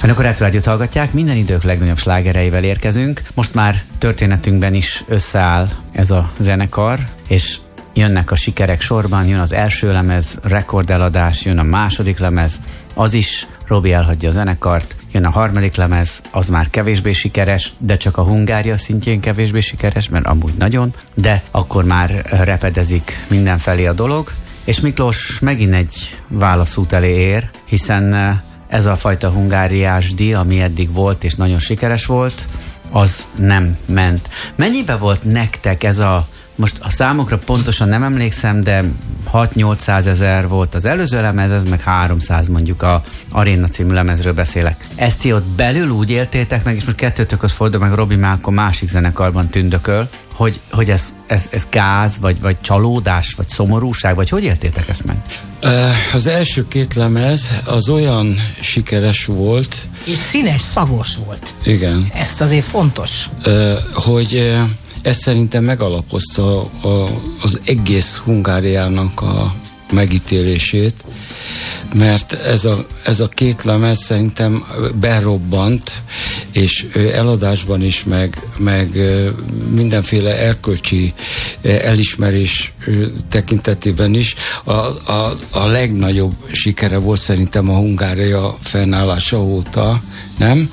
Önök a Retro Rádiót hallgatják, minden idők legnagyobb slágereivel érkezünk. Most már történetünkben is összeáll ez a zenekar, és jönnek a sikerek sorban, jön az első lemez, rekordeladás, jön a második lemez, az is, Robi elhagyja a zenekart, jön a harmadik lemez, az már kevésbé sikeres, de csak a Hungária szintjén kevésbé sikeres, mert amúgy nagyon, de akkor már repedezik mindenfelé a dolog, és Miklós megint egy válaszút elé ér, hiszen ez a fajta hungáriás díj, ami eddig volt és nagyon sikeres volt, az nem ment. Mennyibe volt nektek ez a, most a számokra pontosan nem emlékszem, de 6-800 ezer volt az előző lemez, ez meg 300 mondjuk a Aréna című lemezről beszélek. Ezt ti ott belül úgy éltétek meg, és most kettőtökhöz fordul meg, Robi már akkor másik zenekarban tündököl, hogy ez gáz, vagy csalódás, vagy szomorúság, vagy hogy éltétek ezt meg? Az első két lemez az olyan sikeres volt. És színes, szagos volt. Igen. Ezt azért fontos. Hogy ez szerintem megalapozta az egész Hungáriának a megítélését, mert ez a két lemez szerintem berobbant, és eladásban is, meg mindenféle erkölcsi elismerés tekintetében is a legnagyobb sikere volt szerintem a Hungária fennállása óta, nem?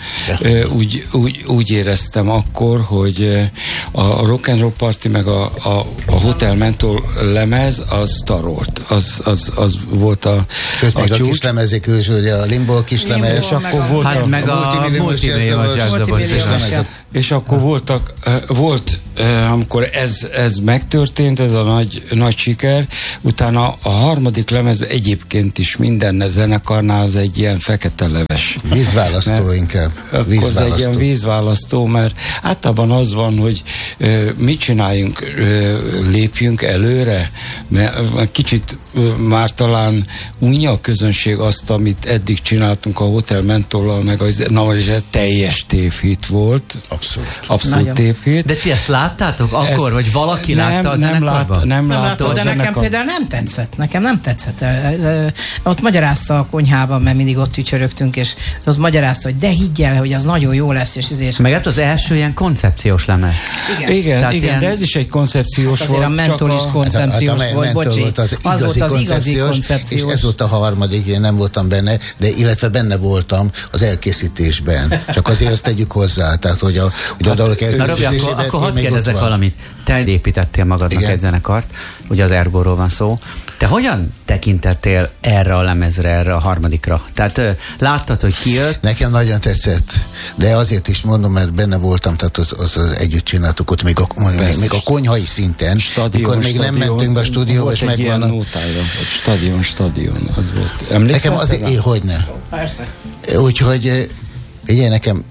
Úgy éreztem akkor, hogy a Rock and Roll Party meg a Hotel Mentor lemez az tarolt. Az volt a a kislemezék közül, a Limbo kislemez, és akkor volt meg a multimilliós. És akkor volt, amikor ez megtörtént, ez a nagy siker, utána a harmadik lemez egyébként is minden zenekarnál az egy ilyen fekete leves. Vízválasztó inkább. Az egy ilyen vízválasztó, mert általában az van, hogy mit csináljunk, lépjünk előre, mert kicsit már talán unja a közönség azt, amit eddig csináltunk a Hotel Mentollal, meg ez teljes tévhit volt. Abszolút tévhit. De ti ezt láttátok akkor, vagy valaki látta a zenekarban? Nem látta, de nekem például nem tetszett. Nekem nem tetszett. Ott magyarázta a konyhában, mert mindig ott ücsörögtünk, és ott magyarázta, hogy de higgyel, hogy az nagyon jó lesz, és meg ez az első ilyen koncepciós lemez. Igen, de ez is egy koncepciós volt. Azért a Mentol is koncepciós volt, bocsi. Az volt az igazi koncepciós, és ez volt a harmadik, én nem voltam benne, de illetve benne voltam az elkészítésben. Csak azért azt tegyük hozzá, tehát hogy a dalok elkészítésében. Akkor hadd kérdezzek valamit. Te építettél magadnak egy zenekart, ugye az Ergóról van szó. Te hogyan tekintettél erre a lemezre, erre a harmadikra? Tehát láttad, hogy kijött? Nekem nagyon tetszett, de azért is mondom, mert benne voltam, tehát az együtt csináltuk ott még a konyhai szinten, mikor még nem mentünk be a stúdióba, és megvan a... Stadion, az volt. Emlékszel? Nekem azért, hogyne. Persze. Úgyhogy, ugye nekem...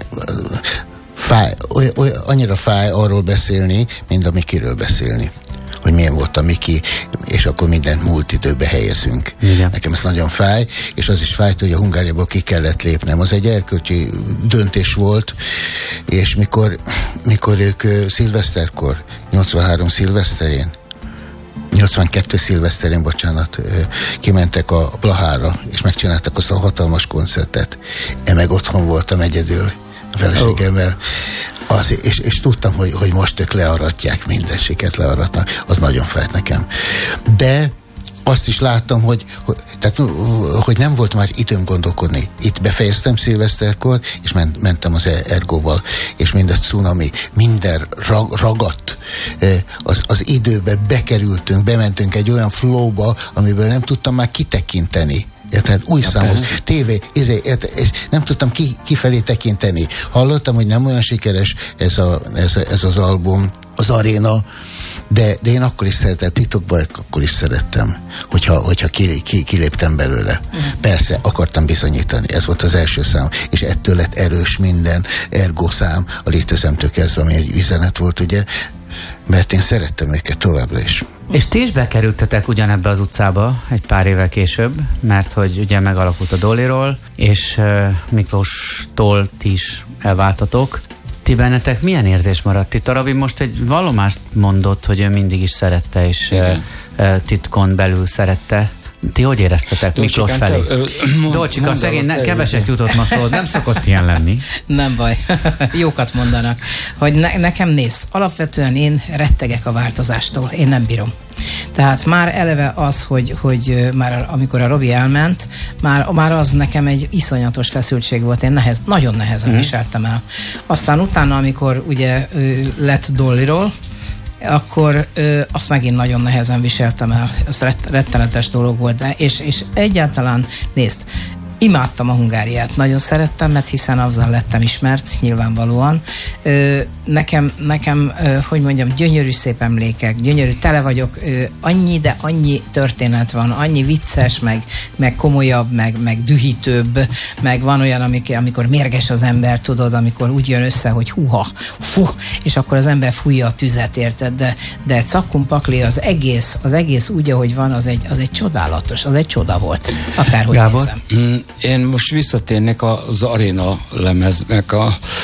annyira fáj arról beszélni, mint a Mikiről beszélni. Hogy milyen volt a Miki, és akkor mindent múlt időbe helyezünk. Igen. Nekem ez nagyon fáj, és az is fájt, hogy a Hungáriából ki kellett lépnem. Az egy erkölcsi döntés volt, és mikor ők szilveszterkor, 83 szilveszterén, 82 szilveszterén, bocsánat, kimentek a Blahára, és megcsináltak azt a hatalmas koncertet. Én meg otthon voltam egyedül, a feleségemmel, és tudtam, hogy most ők learatják, minden sikert learatnak, az nagyon fájt nekem. De azt is láttam, hogy nem volt már időm gondolkodni. Itt befejeztem szilveszterkor, és mentem az Ergóval, és mind a cunami, minden ragadt. Az időbe bekerültünk, bementünk egy olyan flowba, amiből nem tudtam már kitekinteni. Érted? Új számos tévé, és nem tudtam kifelé tekinteni. Hallottam, hogy nem olyan sikeres ez az album, az Aréna, de én akkor is szerettem, titokban akkor is szerettem, hogyha kiléptem belőle. Persze, akartam bizonyítani, ez volt az első szám, és ettől lett erős minden Ergo szám, a Létezemtől kezdve, ami egy üzenet volt, ugye, mert én szerettem őket továbbra is. És ti is bekerültetek ugyanebbe az utcába egy pár évvel később, mert hogy ugye megalakult a Dollyról, és Miklóstól ti is elváltatok. Ti bennetek milyen érzés maradt? Itt a Rabi most egy vallomást mondott, hogy ő mindig is szerette, és titkon belül szerette Ti hogy éreztetek Miklós felé? Dolcsika szegény, keveset jutott ma szó, nem szokott ilyen lenni. Nem baj, jókat mondanak. Hogy nekem nézd, alapvetően én rettegek a változástól, én nem bírom. Tehát már eleve az, hogy már amikor a Robi elment, már az nekem egy iszonyatos feszültség volt, én nagyon nehezen viseltem el. Aztán utána, amikor ugye lett Dollyról, akkor azt megint nagyon nehezen viseltem el. Ez rettenetes dolog volt. De, és egyáltalán, nézd, imádtam a Hungáriát, nagyon szerettem, mert hiszen azzal lettem ismert, nyilvánvalóan. Nekem, hogy mondjam, gyönyörű szép emlékek, gyönyörű, tele vagyok, annyi történet van, annyi vicces, meg komolyabb, meg dühítőbb, meg van olyan, amikor mérges az ember, tudod, amikor úgy jön össze, hogy és akkor az ember fújja a tüzet, érted, de Cakkumpakli az egész úgy, ahogy van, az egy csodálatos, az egy csoda volt, akárhogy nézem. Én most visszatérnék az Aréna lemeznek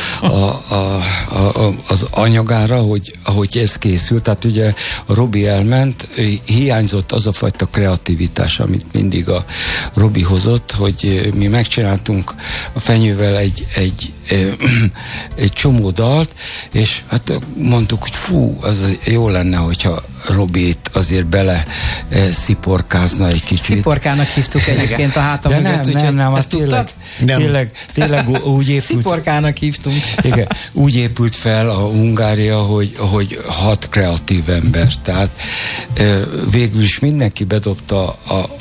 az anyagára, ahogy ez készült. Tehát ugye a Robi elment, hiányzott az a fajta kreativitás, amit mindig a Robi hozott, hogy mi megcsináltunk a Fenyővel egy csomó dalt, és hát mondtuk, hogy az jó lenne, hogyha Robit azért bele sziporkázna egy kicsit. Sziporkának hívtuk egyébként a hátam mögött, nem, ezt tudtad? Tényleg úgy épült. Sziporkának hívtunk. Igen, úgy épült fel a Hungária, hogy 6 kreatív ember. Tehát végül is mindenki bedobta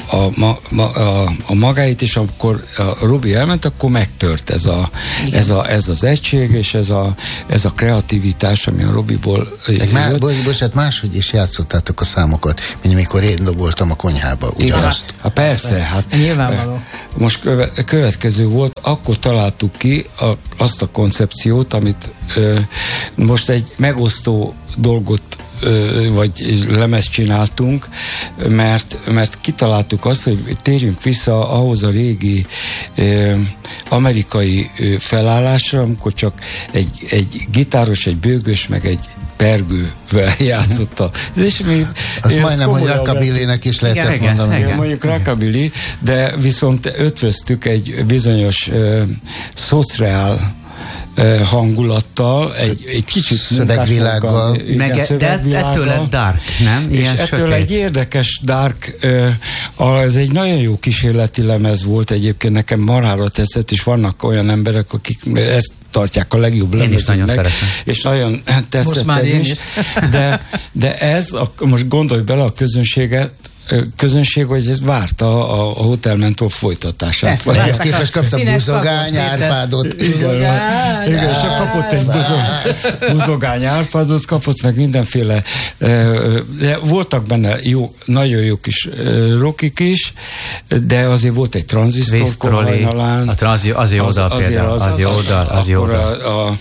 a magáit, és amikor a Robi elment, akkor megtört ez az egység, és ez a kreativitás, ami a Robiból bocsánat, máshogy is játszottátok a számokat, mint amikor én doboltam a konyhába. Ugyanazt. Hát persze. Hát, nyilvánvaló. Most következő volt, akkor találtuk ki azt a koncepciót, amit most egy megosztó dolgot vagy lemezt csináltunk, mert kitaláltuk azt, hogy térjünk vissza ahhoz a régi amerikai felállásra, amikor csak egy gitáros, egy bőgös, meg egy pergővel játszotta. És azt majdnem, hogy rockabilly-nek is lehetett mondani. Igen, mondjuk rockabilly, de viszont ötvöztük egy bizonyos szociál hangulattal, egy kicsit szövegvilággal. De ettől lett dark, nem? Ilyen és ettől egy érdekes dark, ez egy nagyon jó kísérleti lemez volt, egyébként nekem marhára tetszett, és vannak olyan emberek, akik ezt tartják a legjobb lemezünknek, és nagyon tetszett ez is. De ez, most gondolj bele a közönség, hogy ez várta a Hotel Mentor folytatását. Persze, ehhez képest kapta Buzogány Árpádot. Igen, és kapott egy Buzogány Árpádot, kapott meg mindenféle, de voltak benne nagyon jó kis rockik is, de azért volt egy tranzisztor korhajnalán. Az jó oldal például. Az jó oldal.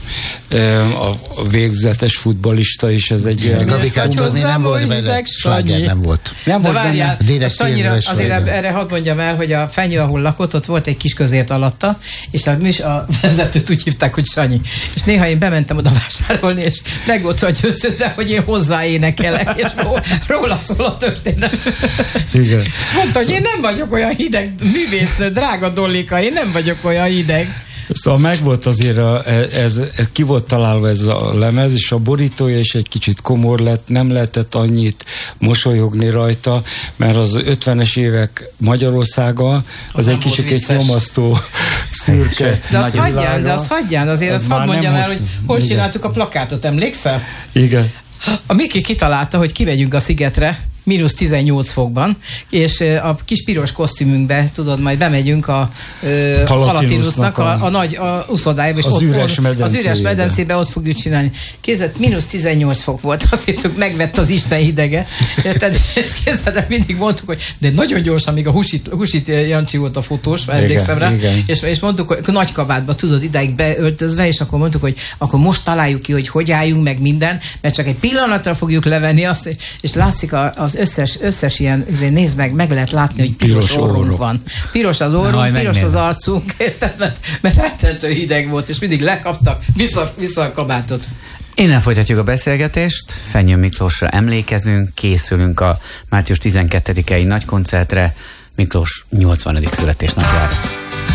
A végzetes futballista is, ez egy ilyen... Gabikát tudni nem volt benne, sláger nem volt. Nem volt benne. Sanyira, azért erre hadd mondjam el, hogy a Fenyő, ahol lakott, ott volt egy kis közért alatta, és a vezetőt úgy hívták, hogy Sanyi. És néha én bementem oda vásárolni, és meg volt vagy győződve, hogy én hozzáénekelek, és róla szól a történet. Igen. És mondta, hogy én nem vagyok olyan hideg művésznő, drága Dollika, én nem vagyok olyan hideg. Szóval megvolt azért, ez ki volt találva ez a lemez, és a borítója is egy kicsit komor lett, nem lehetett annyit mosolyogni rajta, mert az 50-es évek Magyarországa az egy kicsit egy nyomasztó szürke. De azt hagyján, azért azt hadd mondjam el, hogy hol csináltuk a plakátot, emlékszel? Igen. A Miki kitalálta, hogy kivegyünk a szigetre, -18 fokban, és a kis piros kosztümünkbe, tudod, majd bemegyünk a Palatinusnak a nagy uszodájába, és az üres medencébe ott fogjuk csinálni. Kézzel, -18 fok volt, azt hittük, megvett az Isten hidege, érted? És kézzel, mindig mondtuk, hogy de nagyon gyorsan, még a Husit Jancsi volt a fotós, emlékszem rá, és mondtuk, hogy nagy kabátba, tudod, idáig beöltözve, és akkor mondtuk, hogy akkor most találjuk ki, hogy álljunk meg minden, mert csak egy pillanatra fogjuk levenni azt, és látszik az összes ilyen, nézd meg lehet látni, hogy piros orrunk van. Piros az orrunk, piros az arcunk, mert rettentő hideg volt, és mindig lekaptak, vissza a kabátot. Innen folytatjuk a beszélgetést, Fenyő Miklósra emlékezünk, készülünk a március 12-i nagykoncertre, Miklós 80. születésnapjára.